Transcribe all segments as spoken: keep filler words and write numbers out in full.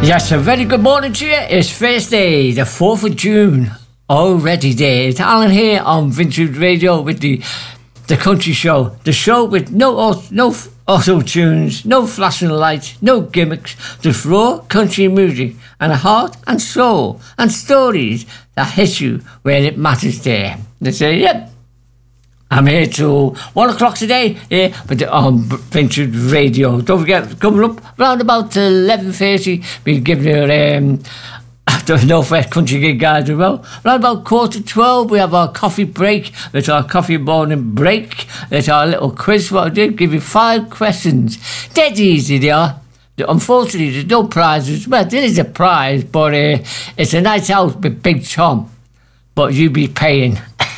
Yes, a very good morning to you. It's Thursday, the fourth of June. Already there. It's Alan here on Vintage Radio with the the country show. The show with no au- no auto tunes, no flashing lights, no gimmicks, just raw country music and a heart and soul and stories that hit you where it matters there. They say, yep. I'm here till one o'clock today, yeah, but on Vintage Radio. Don't forget, coming up round about eleven thirty, we're giving you um, the North West Country Gig Guide as well. Round about quarter to twelve, we have our coffee break. It's our coffee morning break. It's our little quiz. What I did, give you five questions. Dead easy they are. Unfortunately, there's no prizes. Well, there is a prize, but uh, it's a night out with Big Tom. But you be paying.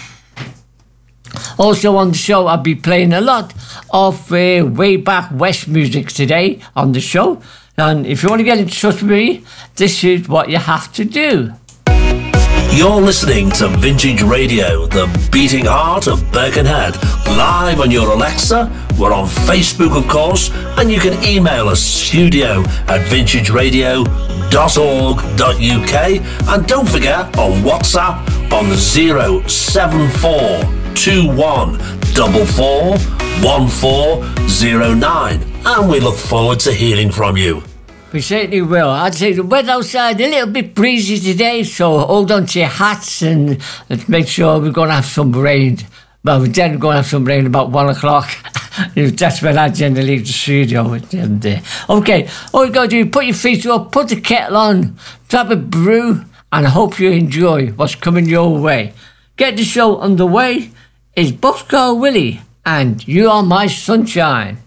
Also on the show, I'll be playing a lot of uh, way back West music today on the show. And if you want to get in touch with me, this is what you have to do. You're listening to Vintage Radio, the beating heart of Birkenhead. Live on your Alexa. We're on Facebook, of course, and you can email us studio at vintage radio dot org dot U K. And don't forget on WhatsApp on the zero seven four two one four four one four zero nine. And we look forward to hearing from you. We certainly will. I'd say the weather outside a little bit breezy today, so hold on to your hats and let's make sure we're going to have some rain. Well, we're then going to have some rain about one o'clock. That's when I generally leave the studio. And, uh, okay, all you got to do is put your feet up, put the kettle on, grab a brew, and I hope you enjoy what's coming your way. Get the show underway. It's Boxcar Willie, and You Are My Sunshine.